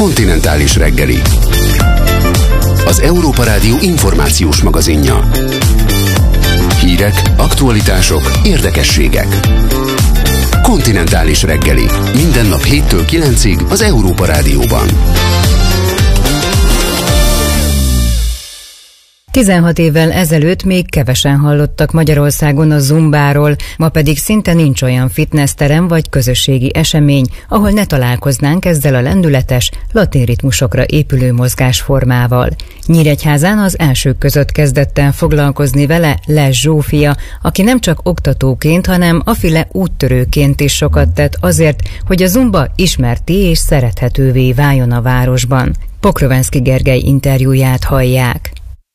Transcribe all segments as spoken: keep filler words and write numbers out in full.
Kontinentális reggeli. Az Európa Rádió információs magazinja. Hírek, aktualitások, érdekességek. Kontinentális reggeli. Minden nap héttől kilencig az Európa Rádióban. tizenhat évvel ezelőtt még kevesen hallottak Magyarországon a zumbáról, ma pedig szinte nincs olyan fitnessterem vagy közösségi esemény, ahol ne találkoznánk ezzel a lendületes, latin ritmusokra épülő mozgásformával. Nyíregyházán az elsők között kezdett el foglalkozni vele Les Zsófia, aki nem csak oktatóként, hanem afile úttörőként is sokat tett azért, hogy a zumba ismerté és szerethetővé váljon a városban. Pokrovenszky Gergely interjúját hallják.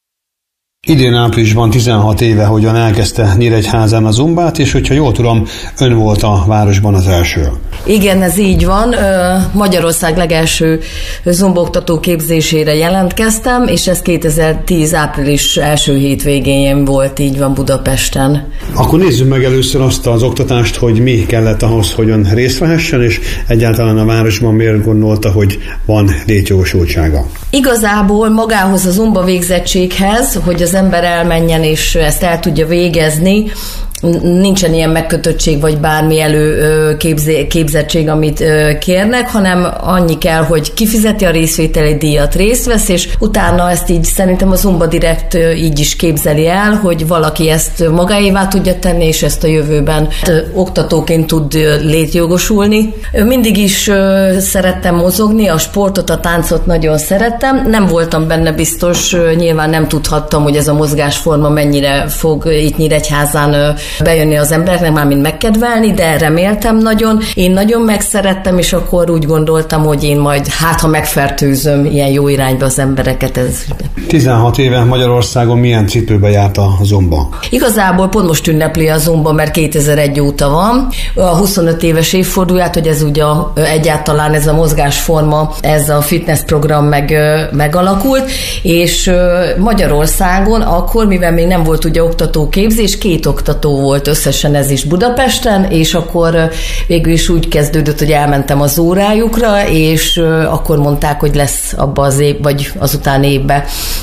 Idén áprilisban tizenhat éve, hogyan elkezdte Nyíregyházán a zumbát, és hogyha jól tudom, ön volt a városban az első. Igen, ez így van. Magyarország legelső zumbaoktató képzésére jelentkeztem, és ez kétezer-tíz április első hétvégén volt, így van Budapesten. Akkor nézzük meg először azt az oktatást, hogy mi kellett ahhoz, hogy ön részt vehessen, és egyáltalán a városban miért gondolta, hogy van létjogosultsága. Igazából magához a zumba végzettséghez, hogy az ember elmenjen és ezt el tudja végezni, nincsen ilyen megkötöttség, vagy bármi elő képzé, képzettség, amit kérnek, hanem annyi kell, hogy kifizeti a részvételi díjat, részt vesz, és utána ezt így szerintem a Zumba Direkt így is képzeli el, hogy valaki ezt magáévá tudja tenni, és ezt a jövőben oktatóként tud létjogosulni. Mindig is szerettem mozogni, a sportot, a táncot nagyon szerettem, nem voltam benne biztos, nyilván nem tudhattam, hogy ez a mozgásforma mennyire fog itt Nyíregyházán bejönni az embernek, mármint megkedvelni, de reméltem nagyon. Én nagyon megszerettem, és akkor úgy gondoltam, hogy én majd hát, ha megfertőzöm ilyen jó irányba az embereket. Ez... tizenhat éve Magyarországon milyen cipőbe járt a zumba? Igazából pont most ünnepli a zumba, mert kétezer-egy óta van. A huszonöt éves évfordulóját, hogy ez ugye egyáltalán ez a mozgásforma, ez a fitness program meg, megalakult, és Magyarországon akkor, mivel még nem volt ugye oktatóképzés, két oktató volt összesen, ez is Budapesten, és akkor végül is úgy kezdődött, hogy elmentem az órájukra, és akkor mondták, hogy lesz abba az év, vagy azután évben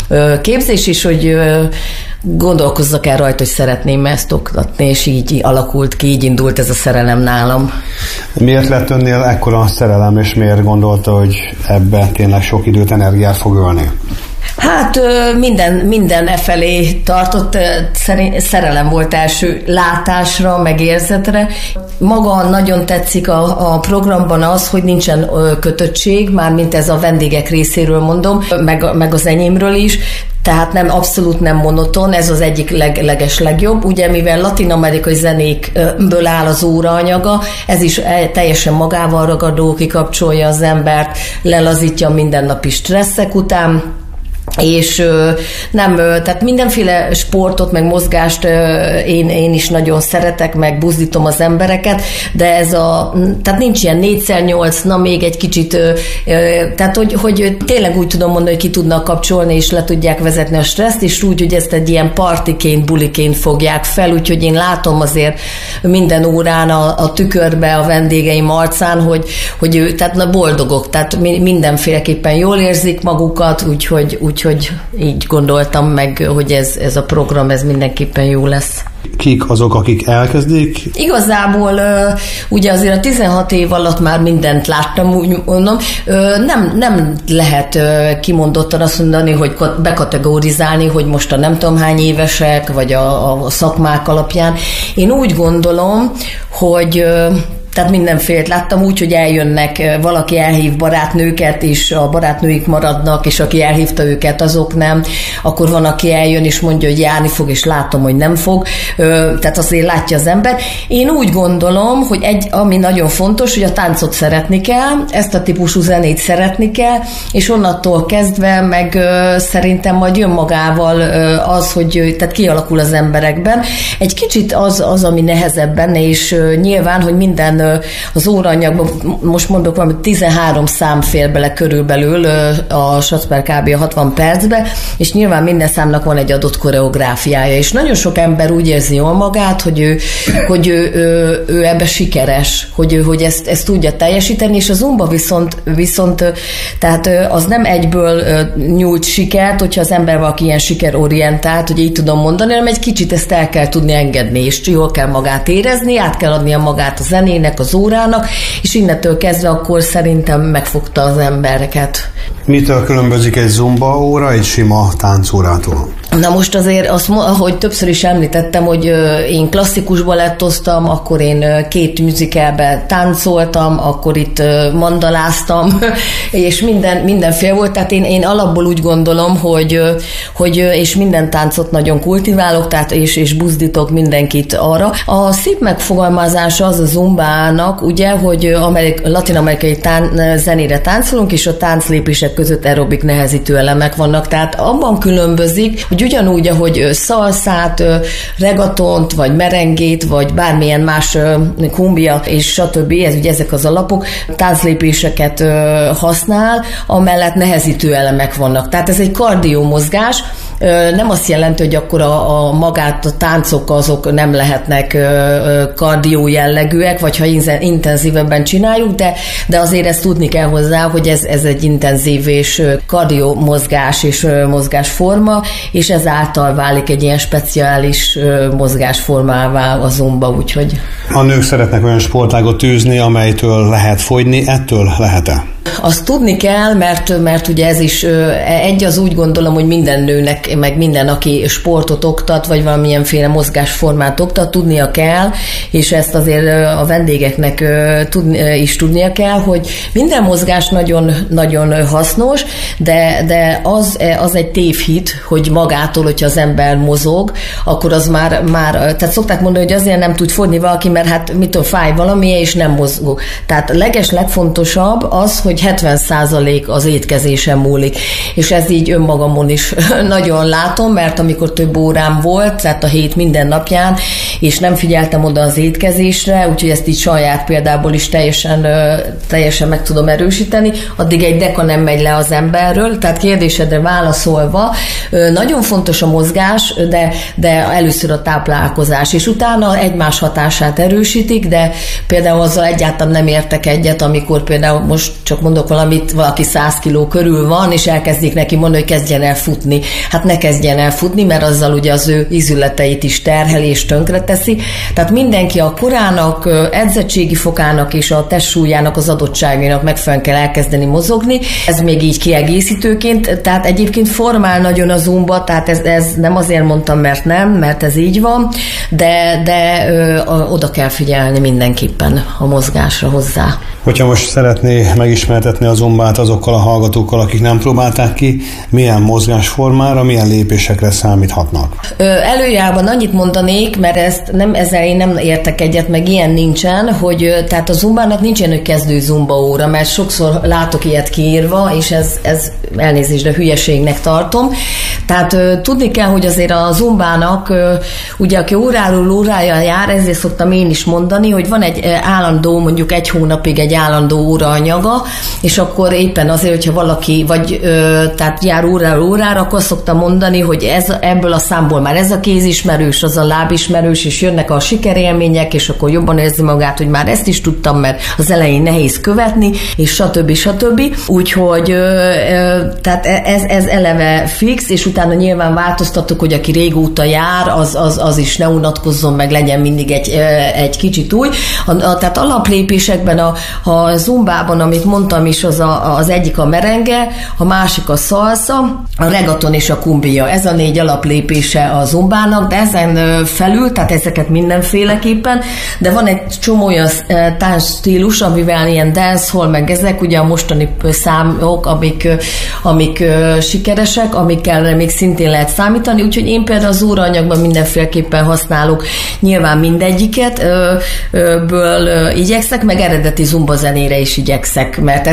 képzés is, hogy gondolkozzak el rajta, hogy szeretném ezt oktatni, és így alakult ki, így indult ez a szerelem nálam. Miért lett önnél ekkora szerelem, és miért gondolta, hogy ebbe tényleg sok időt, energiát fog ölni? Hát minden, minden e felé tartott, szerelem volt első látásra, meg érzetre. Maga nagyon tetszik a, a programban az, hogy nincsen kötöttség, mármint ez a vendégek részéről mondom, meg, meg az enyémről is, tehát nem, abszolút nem monoton, ez az egyik leg, leges legjobb. Ugye, mivel latin-amerikai zenékből áll az óraanyaga, ez is teljesen magával ragadó, kikapcsolja az embert, lelazítja a mindennapi stresszek után, és nem, tehát mindenféle sportot, meg mozgást én, én is nagyon szeretek, meg buzdítom az embereket, de ez a, tehát nincs ilyen négyszer nyolc, na még egy kicsit, tehát hogy, hogy tényleg úgy tudom mondani, hogy ki tudnak kapcsolni, és le tudják vezetni a stresszt, és úgy, hogy ezt egy ilyen partiként, buliként fogják fel, úgyhogy én látom azért minden órán a, a tükörbe, a vendégeim arcán, hogy, hogy ő, tehát na boldogok, tehát mindenféleképpen jól érzik magukat, úgyhogy úgy, Úgyhogy így gondoltam meg, hogy ez, ez a program, ez mindenképpen jó lesz. Kik azok, akik elkezdik? Igazából ugye azért a tizenhat év alatt már mindent láttam, úgy mondom. Nem, nem lehet kimondottan azt mondani, hogy bekategorizálni, hogy most a nem tudom hány évesek, vagy a, a szakmák alapján. Én úgy gondolom, hogy tehát mindenfélet láttam úgy, hogy eljönnek, valaki elhív barátnőket, és a barátnőik maradnak, és aki elhívta őket, azok nem. Akkor van, aki eljön, és mondja, hogy járni fog, és látom, hogy nem fog. Tehát azért látja az ember. Én úgy gondolom, hogy egy, ami nagyon fontos, hogy a táncot szeretni kell, ezt a típusú zenét szeretni kell, és onnantól kezdve meg szerintem majd jön magával az, hogy tehát kialakul az emberekben. Egy kicsit az, az ami nehezebb benne, és nyilván, hogy minden én az óraanyagban, most mondok valami tizenhárom szám fér bele körülbelül a Satzper kb. hatvan percbe, és nyilván minden számnak van egy adott koreográfiája, és nagyon sok ember úgy érzi jól magát, hogy ő, hogy ő, ő, ő ebbe sikeres, hogy ő hogy ezt, ezt tudja teljesíteni, és a zumba viszont, viszont tehát az nem egyből nyújt sikert, hogyha az ember valaki ilyen sikerorientált, hogy így tudom mondani, hanem egy kicsit ezt el kell tudni engedni, és jól kell magát érezni, át kell adnia magát a zenének, az órának, és innentől kezdve akkor szerintem megfogta az embereket. Mitől különbözik egy zumba óra egy sima táncórától? Na most azért, azt, ahogy többször is említettem, hogy én klasszikus balettoztam, akkor én két musicalbe táncoltam, akkor itt mandaláztam, és minden, mindenféle volt, tehát én, én alapból úgy gondolom, hogy, hogy és minden táncot nagyon kultiválok, tehát és, és buzdítok mindenkit arra. A szép megfogalmazása az a zumbának, ugye, hogy amerik, latin-amerikai tán, zenére táncolunk, és a tánclépések között aerobik nehezítő elemek vannak, tehát abban különbözik, hogy ugyanúgy, ahogy szalszát, regatont, vagy merengét, vagy bármilyen más kumbia, és stb. Ez, ugye ezek az alapok, tánclépéseket használ, amellett nehezítő elemek vannak. Tehát ez egy kardió mozgás, nem azt jelenti, hogy akkor a, a magát, a táncok azok nem lehetnek kardió jellegűek, vagy ha intenzívebben csináljuk, de, de azért ezt tudni kell hozzá, hogy ez, ez egy intenzív és kardió mozgás és mozgásforma, és ezáltal válik egy ilyen speciális mozgásformává a zumba, úgyhogy... A nők szeretnek olyan sportágot űzni, amelytől lehet fogyni, ettől lehet-e? Azt tudni kell, mert, mert ugye ez is egy, az úgy gondolom, hogy minden nőnek, meg minden, aki sportot oktat, vagy valamilyenféle mozgásformát oktat, tudnia kell, és ezt azért a vendégeknek is tudnia kell, hogy minden mozgás nagyon, nagyon hasznos, de, de az, az egy tévhit, hogy magától, hogyha az ember mozog, akkor az már, már, tehát szokták mondani, hogy azért nem tud fogyni valaki, mert hát mitől fáj valami, és nem mozgó. Tehát leges, legfontosabb az, hogy hetven százalék az étkezésen múlik. És ez így önmagamon is nagyon látom, mert amikor több órám volt, tehát a hét minden napján, és nem figyeltem oda az étkezésre, úgyhogy ezt így saját példából is teljesen, teljesen meg tudom erősíteni, addig egy deka nem megy le az emberről, tehát kérdésedre válaszolva, nagyon fontos a mozgás, de, de először a táplálkozás, és utána egymás hatását erősítik, de például azzal egyáltalán nem értek egyet, amikor például most csak mondok valamit, valaki száz kiló körül van, és elkezdik neki mondani, hogy kezdjen el futni. Hát ne kezdjen el futni, mert azzal ugye az ő ízületeit is terheli és tönkreteszi. Tehát mindenki a korának, edzettségi fokának és a testsúlyának, az adottságainak megfelelően kell elkezdeni mozogni. Ez még így kiegészítőként, tehát egyébként formál nagyon a zumba, tehát ez, ez nem azért mondtam, mert nem, mert ez így van, de, de ö, oda kell figyelni mindenképpen a mozgásra hozzá. Hogyha most szeretné megismertetni a zumbát azokkal a hallgatókkal, akik nem próbálták ki, milyen mozgásformára, milyen lépésekre számíthatnak? Ö, előjárban annyit mondanék, mert ezt nem, ezzel én nem értek egyet, meg ilyen nincsen, hogy tehát a zumbának nincsen egy kezdő zumba óra, mert sokszor látok ilyet kiírva, és ez, ez elnézést, de hülyeségnek tartom. Tehát ö, tudni kell, hogy azért a zumbának, ö, ugye aki óráról órája jár, ezért szoktam én is mondani, hogy van egy állandó, mondjuk egy hónapig egy állandó óraanyaga, és akkor éppen azért, hogyha valaki vagy ö, tehát jár óráról órára, akkor szoktam mondani, hogy ez, ebből a számból már ez a kéz ismerős, az a láb ismerős, és jönnek a sikerélmények, és akkor jobban érzi magát, hogy már ezt is tudtam, mert az elején nehéz követni, és stb. stb. Úgyhogy ö, ö, tehát ez, ez eleve fix, és utána nyilván változtatok, hogy aki régóta jár, az, az, az is ne unatkozzon meg, legyen mindig egy, egy kicsit új. A, a, tehát alaplépésekben a, a zumbában, amit mondtam is, az, a, az egyik a merenge, a másik a szalsza, a regaton és a kumbia. Ez a négy alaplépése a zumbának, de ezen felül, tehát ezeket mindenféleképpen, de van egy csomó olyan táncstílus, amivel ilyen dancehall, meg ezek, ugye a mostani számok, amik, amik sikeresek, amikkel még szintén lehet számítani, úgyhogy én például az óraanyagban mindenféleképpen használok nyilván mindegyiket, ből igyekszek, meg eredeti zumba zenére is igyekszek, mert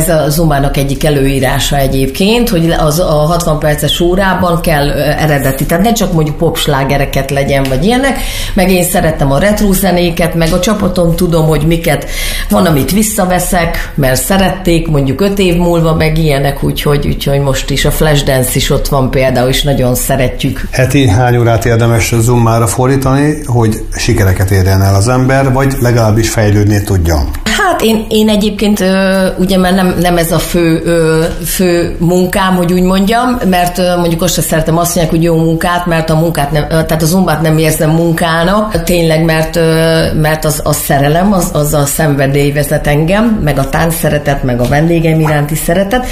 ez a zumbának egyik előírása egyébként, hogy az a hatvan perces órában kell eredeti, tehát ne csak mondjuk popslágereket legyen, vagy ilyenek, meg én szeretem a retro zenéket, meg a csapatom tudom, hogy miket van, amit visszaveszek, mert szerették, mondjuk öt év múlva, meg ilyenek, úgyhogy, úgyhogy most is a Flashdance is ott van például, és nagyon szeretjük. Heti hány órát érdemes zumbára fordítani, hogy sikereket érjen el az ember, vagy legalábbis fejlődni tudjon? Hát én, én egyébként ugye már nem, nem ez a fő, fő munkám, hogy úgy mondjam, mert mondjuk azt sem szeretem azt mondják, hogy jó munkát, mert a munkát nem, tehát a zumbát nem érzem munkának, tényleg, mert, mert az, az szerelem, az, az a szenvedély vezet engem, meg a tánc szeretet, meg a vendégeim iránti szeretet,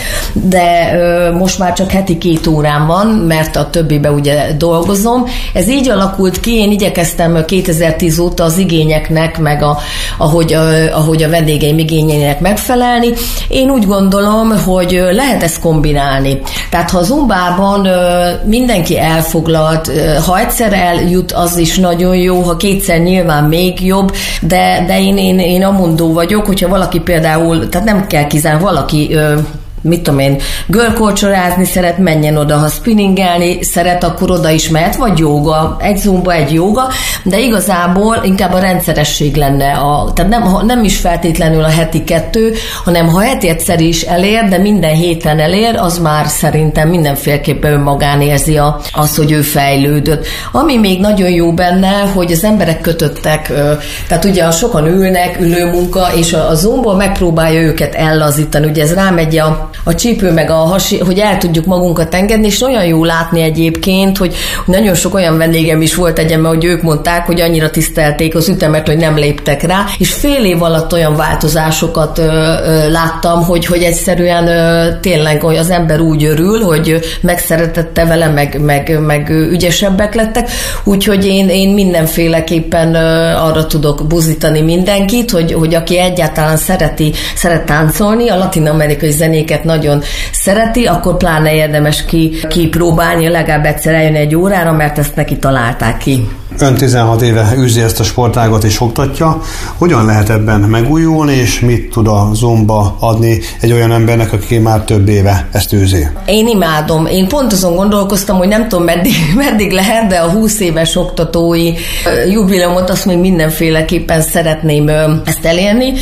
de most már csak heti két órám van, mert a többibe ugye dolgozom. Ez így alakult ki, én igyekeztem kétezer-tíz óta az igényeknek, meg a, ahogy, ahogy a vendégeim igényeinek megfelelni. Én úgy gondolom, hogy lehet ezt kombinálni. Tehát ha a zumbában mindenki elfoglalt, ha egyszer eljut, az is nagyon jó, ha kétszer nyilván még jobb, de, de én, én, én amondó vagyok, hogyha valaki például, tehát nem kell kizárni, valaki mit tudom én, görkorcsorázni szeret, menjen oda, ha spinningelni szeret, akkor oda is mehet, vagy jóga, egy zumba, egy jóga, de igazából inkább a rendszeresség lenne, a, tehát nem, nem is feltétlenül a heti kettő, hanem ha heti egyszer is elér, de minden héten elér, az már szerintem mindenféleképpen önmagán érzi a, az, hogy ő fejlődött. Ami még nagyon jó benne, hogy az emberek kötöttek, tehát ugye sokan ülnek, ülőmunka, és a, a zumba megpróbálja őket ellazítani, ugye ez rámegy a a csípő meg a hasi, hogy el tudjuk magunkat engedni, és olyan jó látni egyébként, hogy nagyon sok olyan vendégem is volt egyenben, hogy ők mondták, hogy annyira tisztelték az ütemet, hogy nem léptek rá, és fél év alatt olyan változásokat ö, ö, láttam, hogy, hogy egyszerűen ö, tényleg hogy az ember úgy örül, hogy megszeretette vele, meg, meg, meg ügyesebbek lettek, úgyhogy én, én mindenféleképpen ö, arra tudok buzítani mindenkit, hogy, hogy aki egyáltalán szereti, szeret táncolni, a latin-amerikai zenéket nagyon szereti, akkor pláne érdemes ki, kipróbálni, legalább egyszer eljönni egy órára, mert ezt neki találták ki. Ön tizenhat éve űzi ezt a sportágat és oktatja. Hogyan lehet ebben megújulni, és mit tud a zumba adni egy olyan embernek, aki már több éve ezt űzi? Én imádom. Én pont azon gondolkoztam, hogy nem tudom, meddig, meddig lehet, de a húsz éves oktatói jubileumot azt még mindenféleképpen szeretném ezt elérni.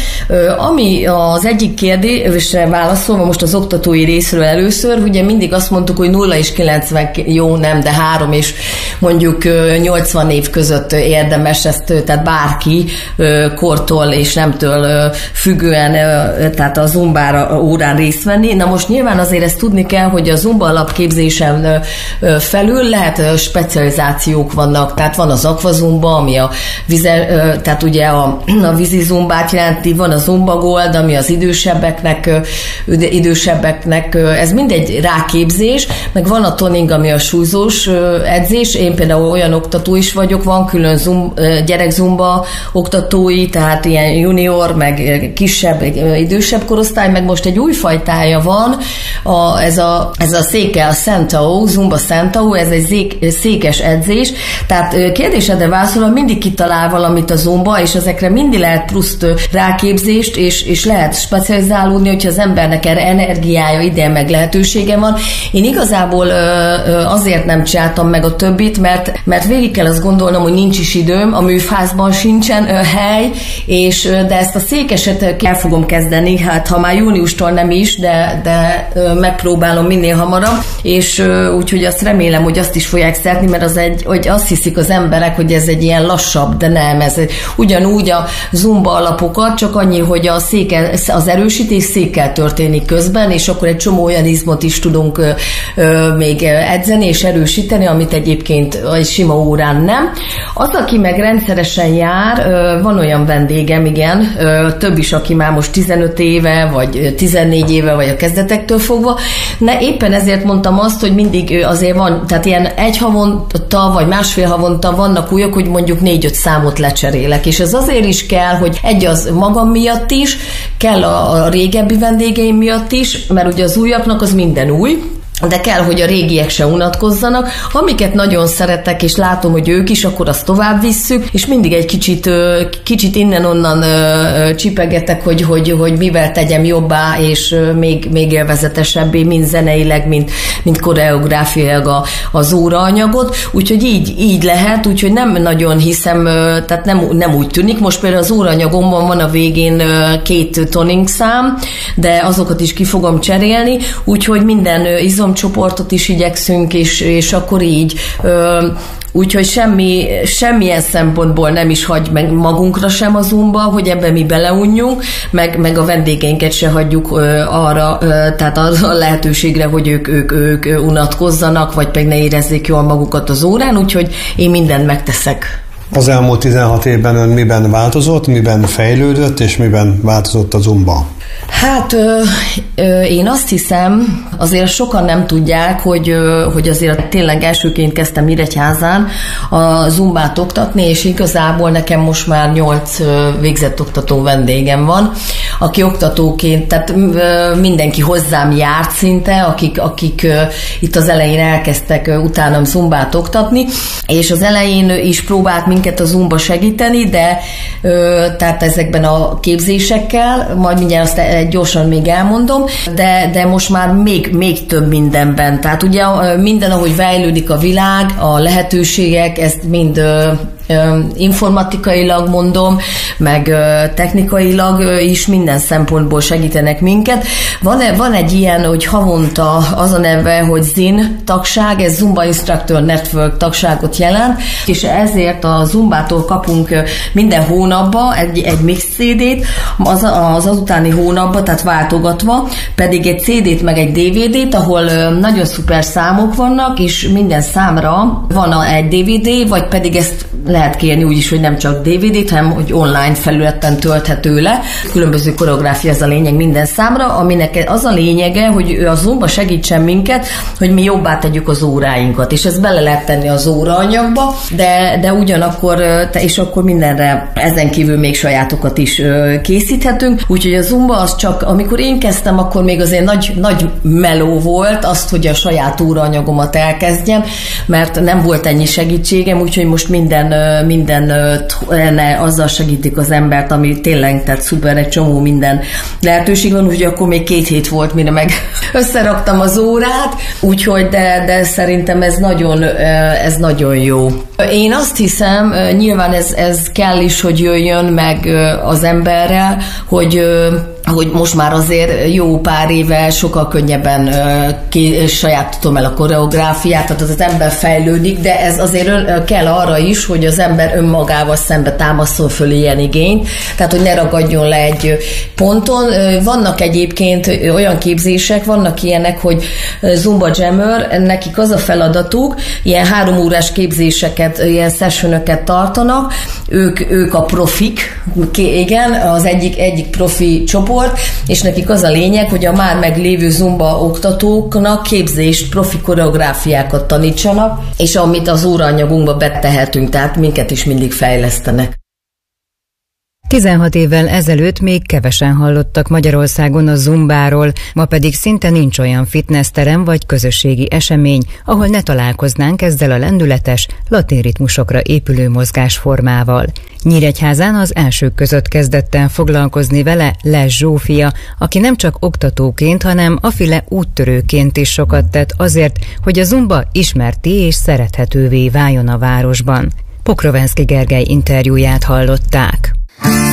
Ami az egyik kérdésre válaszolva, most az oktatói részről először, ugye mindig azt mondtuk, hogy nulla és kilencven jó, nem, de három és mondjuk nyolcvan év között érdemes ezt, tehát bárki kortól és nemtől függően, tehát a zumbára órán részt venni. Na most nyilván azért ezt tudni kell, hogy a zumba alapképzésen felül lehet specializációk vannak, tehát van az akvazumba, ami a vize, tehát ugye a, a vízi zumbát jelenti, van a zumba gold, ami az idősebbeknek, idősebbeknek, ez mindegy ráképzés, meg van a toning, ami a súlyzós edzés, én például olyan oktató is vagyok, van külön zoom, gyerekzumba oktatói, tehát ilyen junior, meg kisebb, idősebb korosztály, meg most egy új fajtája van, a, ez, a, ez a széke, a Sentao, Zumba Sentao, ez egy zék, székes edzés, tehát kérdésedre válaszolva mindig kitalál valamit a zumba, és ezekre mindig lehet pluszt ráképzést, és, és lehet specializálódni, hogyha az embernek erre energiája, ide meg lehetősége van. Én igazából azért nem csináltam meg a többit, mert, mert végig kell azt gondolnom, hogy nincs is időm, a műfázban sincsen ö, hely, és de ezt a székeset el fogom kezdeni, hát ha már júniustól nem is, de, de ö, megpróbálom minél hamarabb, és ö, úgyhogy azt remélem, hogy azt is fogják szeretni, mert az egy, hogy azt hiszik az emberek, hogy ez egy ilyen lassabb, de nem, ez egy, ugyanúgy a zumba alapokat, csak annyi, hogy a széke, az erősítés székkel történik közben, és akkor egy csomó olyan izmot is tudunk ö, ö, még edzeni és erősíteni, amit egyébként egy sima órán nem. Az, aki meg rendszeresen jár, van olyan vendégem, igen, több is, aki már most tizenöt éve, vagy tizennégy éve, vagy a kezdetektől fogva. Ne, éppen ezért mondtam azt, hogy mindig azért van, tehát ilyen egy havonta, vagy másfél havonta vannak újak, hogy mondjuk négy-öt számot lecserélek. És ez azért is kell, hogy egy az magam miatt is, kell a, a régebbi vendégeim miatt is, mert ugye az újaknak az minden új, de kell, hogy a régiek se unatkozzanak. Amiket nagyon szeretek, és látom, hogy ők is, akkor azt tovább visszük, és mindig egy kicsit, kicsit innen-onnan csipegetek, hogy, hogy, hogy mivel tegyem jobbá, és még, még élvezetesebbé, mind zeneileg, mind, mind koreográfiailag az óraanyagot. Úgyhogy így, így lehet, úgyhogy nem nagyon hiszem, tehát nem, nem úgy tűnik. Most például az óraanyagomban van a végén két toning szám, de azokat is ki fogom cserélni, úgyhogy minden izom csoportot is igyekszünk, és, és akkor így. Úgyhogy semmi, semmilyen szempontból nem is hagy meg magunkra sem a Zumba, hogy ebben mi beleunjunk, meg, meg a vendégeinket se hagyjuk arra, tehát arra a lehetőségre, hogy ők, ők, ők unatkozzanak, vagy pedig ne érezzék jól magukat az órán, úgyhogy én mindent megteszek. Az elmúlt tizenhat évben ön miben változott, miben fejlődött, és miben változott a Zumba? Hát ö, ö, én azt hiszem, azért sokan nem tudják, hogy, ö, hogy azért tényleg elsőként kezdtem Nyíregyházán a zumbát oktatni, és igazából nekem most már nyolc végzett oktató vendégem van, aki oktatóként, tehát ö, mindenki hozzám járt szinte, akik, akik ö, itt az elején elkezdtek ö, utánam zumbát oktatni, és az elején is próbált minket a Zumba segíteni, de ö, tehát ezekben a képzésekkel, majd mindjárt azt gyorsan még elmondom, de, de most már még, még több mindenben. Tehát ugye minden, ahogy fejlődik a világ, a lehetőségek, ezt mind informatikailag mondom, meg technikailag is minden szempontból segítenek minket. Van, van egy ilyen, hogy havonta az a neve, hogy Zin tagság, ez Zumba Instructor Network tagságot jelent, és ezért a Zumbától kapunk minden hónapban egy, egy mix cé dét, az, az azutáni hónapban, tehát váltogatva, pedig egy cé dét meg egy dé vé dét, ahol nagyon szuper számok vannak, és minden számra van egy dé vé dé, vagy pedig ezt lehet kérni úgy is, hogy nem csak dé vé dét, hanem hogy online felületen tölthető le. Különböző koreográfia, ez a lényeg minden számra, aminek az a lényege, hogy a Zumba segítsen minket, hogy mi jobbá tegyük az óráinkat, és ezt bele lehet tenni az óraanyagba, de, de ugyanakkor, és akkor mindenre ezen kívül még sajátokat is készíthetünk. Úgyhogy a Zumba az csak, amikor én kezdtem, akkor még azért nagy, nagy meló volt azt, hogy a saját óraanyagomat elkezdjem, mert nem volt ennyi segítségem, úgyhogy most minden minden azzal segítik az embert, ami tényleg, tehát szuper, egy csomó minden lehetőség van, úgyhogy akkor még két hét volt, mire meg összeraktam az órát, úgyhogy de, de szerintem ez nagyon, ez nagyon jó. Én azt hiszem, nyilván ez, ez kell is, hogy jöjjön meg az emberrel, hogy hogy most már azért jó pár éve sokkal könnyebben ki, sajátítom el a koreográfiát, tehát az, az ember fejlődik, de ez azért kell arra is, hogy az ember önmagával szembe támaszol föl ilyen igényt, tehát hogy ne ragadjon le egy ponton. Vannak egyébként olyan képzések, vannak ilyenek, hogy Zumba Jammer, nekik az a feladatuk, ilyen három órás képzéseket, ilyen sessionöket tartanak, ők, ők a profik, igen, az egyik, egyik profi csoport, és nekik az a lényeg, hogy a már meglévő Zumba oktatóknak képzést, profi koreográfiákat tanítsanak, és amit az óraanyagunkba betehetünk, tehát minket is mindig fejlesztenek. tizenhat évvel ezelőtt még kevesen hallottak Magyarországon a zumbáról, ma pedig szinte nincs olyan fitnessterem vagy közösségi esemény, ahol ne találkoznánk ezzel a lendületes, latin ritmusokra épülő mozgásformával. Nyíregyházán az elsők között kezdett el foglalkozni vele Les Zsófia, aki nem csak oktatóként, hanem afile úttörőként is sokat tett azért, hogy a zumba ismerté és szerethetővé váljon a városban. Pokrovenszky Gergely interjúját hallották.